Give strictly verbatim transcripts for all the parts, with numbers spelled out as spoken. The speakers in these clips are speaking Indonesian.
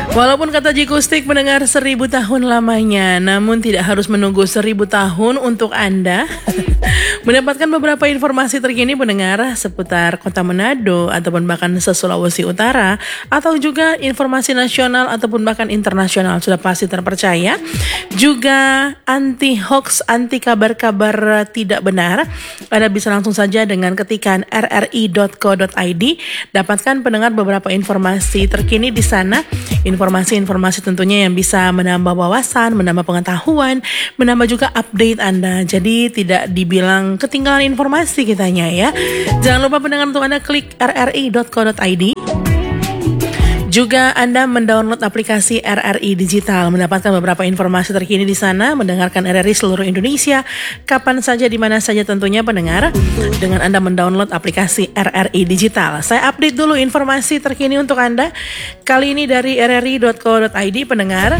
Walaupun kata Jikustik mendengar seribu tahun lamanya, namun tidak harus menunggu seribu tahun untuk Anda mendapatkan beberapa informasi terkini pendengar seputar Kota Manado ataupun bahkan se-Sulawesi Utara, atau juga informasi nasional ataupun bahkan internasional sudah pasti terpercaya. Juga anti hoax, anti kabar-kabar tidak benar. Anda bisa langsung saja dengan ketikan r r i dot co dot i d dapatkan pendengar beberapa informasi terkini di sana. Informasi-informasi tentunya yang bisa menambah wawasan, menambah pengetahuan, menambah juga update Anda. Jadi tidak dibilang ketinggalan informasi kitanya ya. Jangan lupa pendengar untuk Anda klik r r i dot co dot i d. Juga Anda mendownload aplikasi R R I Digital, mendapatkan beberapa informasi terkini di sana, mendengarkan R R I seluruh Indonesia, kapan saja, di mana saja tentunya pendengar, dengan Anda mendownload aplikasi R R I Digital. Saya update dulu informasi terkini untuk Anda, kali ini dari r r i dot co dot i d pendengar.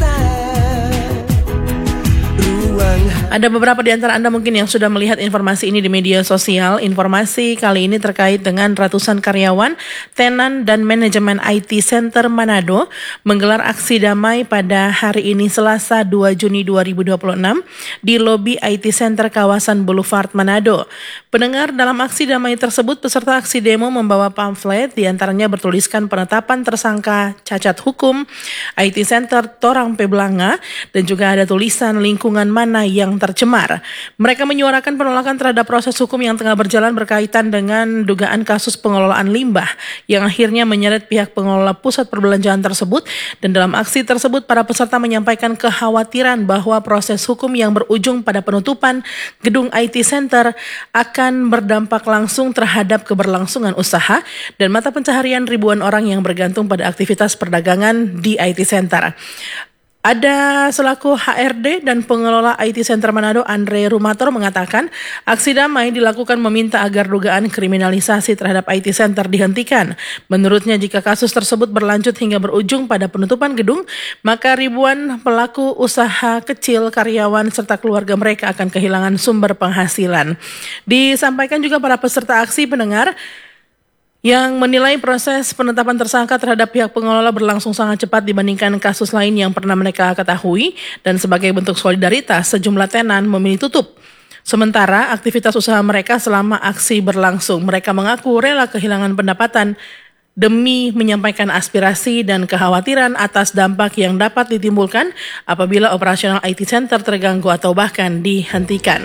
Ada beberapa di antara Anda mungkin yang sudah melihat informasi ini di media sosial. Informasi kali ini terkait dengan ratusan karyawan, tenan, dan manajemen I T Center Manado menggelar aksi damai pada hari ini Selasa dua Juni dua ribu dua puluh enam di lobi I T Center kawasan Boulevard Manado. Pendengar, dalam aksi damai tersebut peserta aksi demo membawa pamflet, di antaranya bertuliskan penetapan tersangka cacat hukum I T Center Torang Peblanga, dan juga ada tulisan lingkungan mana yang tercemar. Mereka menyuarakan penolakan terhadap proses hukum yang tengah berjalan berkaitan dengan dugaan kasus pengelolaan limbah yang akhirnya menyeret pihak pengelola pusat perbelanjaan tersebut, dan dalam aksi tersebut para peserta menyampaikan kekhawatiran bahwa proses hukum yang berujung pada penutupan gedung I T Center akan berdampak langsung terhadap keberlangsungan usaha dan mata pencaharian ribuan orang yang bergantung pada aktivitas perdagangan di I T Center. Ada selaku H R D dan pengelola I T Center Manado, Andre Rumator, mengatakan aksi damai dilakukan meminta agar dugaan kriminalisasi terhadap I T Center dihentikan. Menurutnya, jika kasus tersebut berlanjut hingga berujung pada penutupan gedung, maka ribuan pelaku usaha kecil, karyawan, serta keluarga mereka akan kehilangan sumber penghasilan. Disampaikan juga para peserta aksi pendengar yang menilai proses penetapan tersangka terhadap pihak pengelola berlangsung sangat cepat dibandingkan kasus lain yang pernah mereka ketahui, dan sebagai bentuk solidaritas sejumlah tenan memilih tutup sementara aktivitas usaha mereka selama aksi berlangsung. Mereka mengaku rela kehilangan pendapatan demi menyampaikan aspirasi dan kekhawatiran atas dampak yang dapat ditimbulkan apabila operasional I T Center terganggu atau bahkan dihentikan.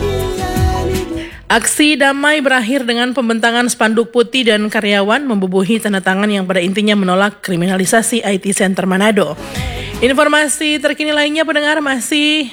Aksi damai berakhir dengan pembentangan spanduk putih dan karyawan membubuhi tanda tangan yang pada intinya menolak kriminalisasi I T Center Manado. Informasi terkini lainnya pendengar masih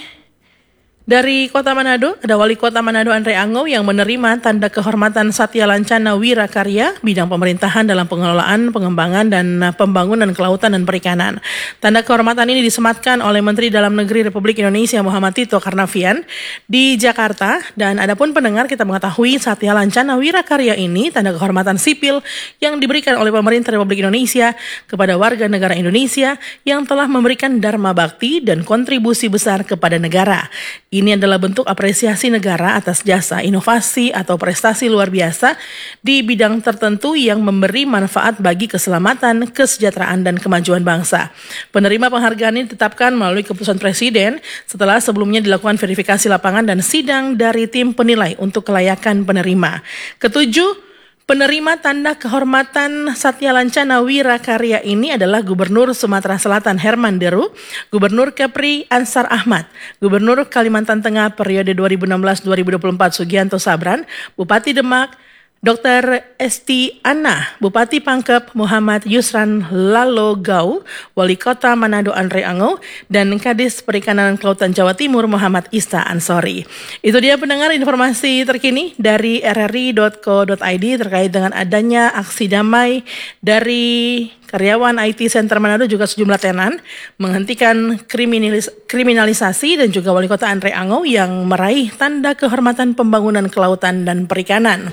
dari Kota Manado. Ada Wali Kota Manado Andre Angau yang menerima tanda kehormatan Satya Lancana Wirakarya bidang pemerintahan dalam pengelolaan, pengembangan, dan pembangunan kelautan dan perikanan. Tanda kehormatan ini disematkan oleh Menteri Dalam Negeri Republik Indonesia Muhammad Tito Karnavian di Jakarta. Dan adapun pendengar, kita mengetahui Satya Lancana Wirakarya ini tanda kehormatan sipil yang diberikan oleh pemerintah Republik Indonesia kepada warga negara Indonesia yang telah memberikan dharma bakti dan kontribusi besar kepada negara. Ini adalah bentuk apresiasi negara atas jasa, inovasi, atau prestasi luar biasa di bidang tertentu yang memberi manfaat bagi keselamatan, kesejahteraan, dan kemajuan bangsa. Penerima penghargaan ini ditetapkan melalui keputusan Presiden setelah sebelumnya dilakukan verifikasi lapangan dan sidang dari tim penilai untuk kelayakan penerima. Ketujuh penerima tanda kehormatan Satya Lancana Wirakarya ini adalah Gubernur Sumatera Selatan Herman Deru, Gubernur Kepri Ansar Ahmad, Gubernur Kalimantan Tengah periode dua ribu enam belas sampai dua ribu dua puluh empat Sugianto Sabran, Bupati Demak Doktor Esti Ana, Bupati Pangkep Muhammad Yusran Lalo Gau, Wali Kota Manado Andre Angau, dan Kadis Perikanan dan Kelautan Jawa Timur Muhammad Ista Ansori. Itu dia pendengar informasi terkini dari r r i dot co dot i d terkait dengan adanya aksi damai dari karyawan I T Center Manado juga sejumlah tenan menghentikan kriminalis- kriminalisasi, dan juga Wali Kota Andre Angau yang meraih tanda kehormatan pembangunan kelautan dan perikanan.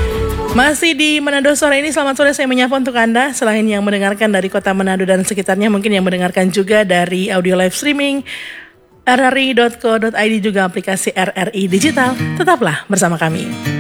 Masih di Manado sore ini, selamat sore, saya menyapa untuk Anda selain yang mendengarkan dari Kota Manado dan sekitarnya, mungkin yang mendengarkan juga dari audio live streaming r r i dot co dot i d juga aplikasi R R I Digital. Tetaplah bersama kami.